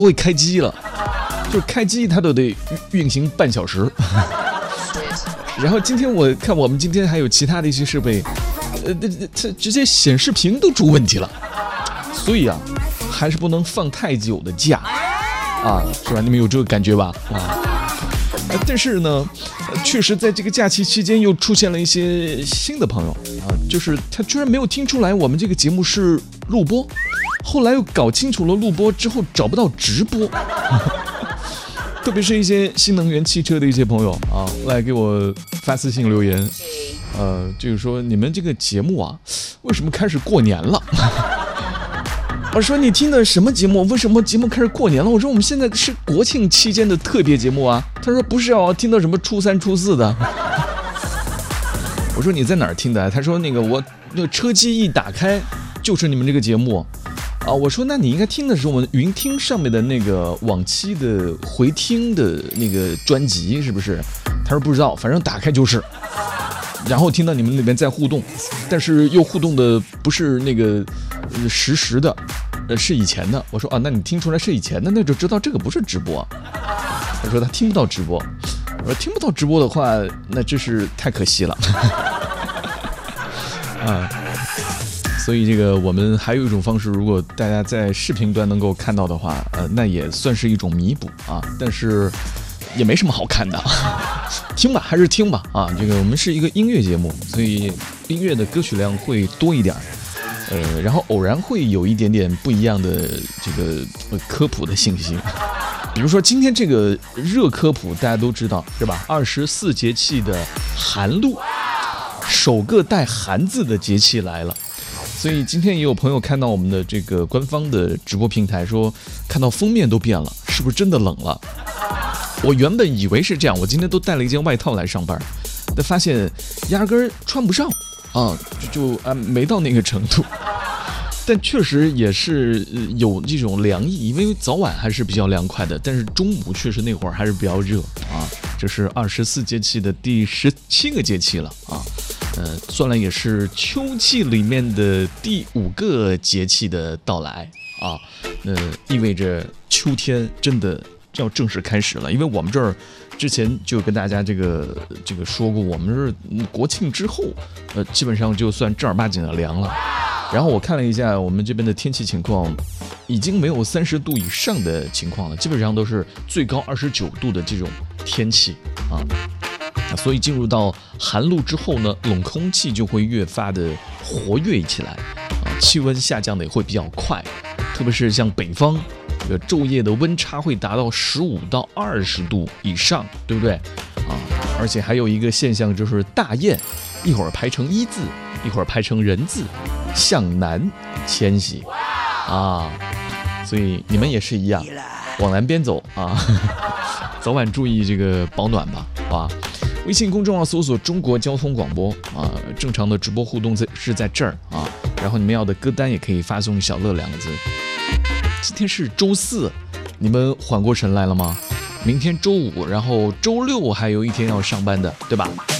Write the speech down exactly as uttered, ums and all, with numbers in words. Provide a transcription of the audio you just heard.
会开机了，就是开机它都得运行半小时。然后今天我看我们今天还有其他的一些设备，呃，它直接显示屏都出问题了，所以啊，还是不能放太久的假啊，是吧？你们有这个感觉吧？啊，但是呢，确实在这个假期期间又出现了一些新的朋友啊，就是他居然没有听出来我们这个节目是录播，后来又搞清楚了录播之后找不到直播。特别是一些新能源汽车的一些朋友啊，来给我发私信留言，呃，就是说你们这个节目啊，为什么开始过年了？我说你听的什么节目？为什么节目开始过年了？我说我们现在是国庆期间的特别节目啊。他说不是哦，听到什么初三初四的。我说你在哪儿听的？他说那个我那个车机一打开就是你们这个节目。啊，我说那你应该听的是我们云听上面的那个往期的回听的那个专辑，是不是？他说不知道，反正打开就是，然后听到你们那边在互动，但是又互动的不是那个、呃、实时的，呃是以前的。我说啊，那你听出来是以前的，那就知道这个不是直播。他说他听不到直播，我说听不到直播的话，那真是太可惜了。啊。所以这个我们还有一种方式，如果大家在视频端能够看到的话，呃，那也算是一种弥补啊，但是也没什么好看的，听吧，还是听吧啊。这个我们是一个音乐节目，所以音乐的歌曲量会多一点，呃，然后偶然会有一点点不一样的这个、呃、科普的信息，比如说今天这个热科普大家都知道是吧？二十四节气的寒露，首个带寒字的节气来了。所以今天也有朋友看到我们的这个官方的直播平台说，看到封面都变了，是不是真的冷了？我原本以为是这样，我今天都带了一件外套来上班，但发现压根儿穿不上啊，就就啊没到那个程度。但确实也是有这种凉意，因为早晚还是比较凉快的，但是中午确实那会儿还是比较热啊。这是二十四节气的第十七个节气了啊。呃，算来也是秋季里面的第五个节气的到来啊，那、呃、意味着秋天真的要正式开始了。因为我们这儿之前就跟大家这个这个说过，我们是国庆之后，呃，基本上就算正儿八经的凉了。然后我看了一下我们这边的天气情况，已经没有三十度以上的情况了，基本上都是最高二十九度的这种天气啊。所以进入到寒露之后呢，冷空气就会越发的活跃起来啊，气温下降的也会比较快，特别是像北方，这个昼夜的温差会达到十五到二十度以上，对不对啊？而且还有一个现象就是大雁，一会儿排成一字，一会儿排成人字，向南迁徙啊，所以你们也是一样，往南边走啊，早晚注意这个保暖吧，好吧？微信公众号搜索中国交通广播啊，正常的直播互动在是在这儿啊，然后你们要的歌单也可以发送小乐两个字。今天是周四，你们缓过神来了吗？明天周五，然后周六还有一天要上班的，对吧？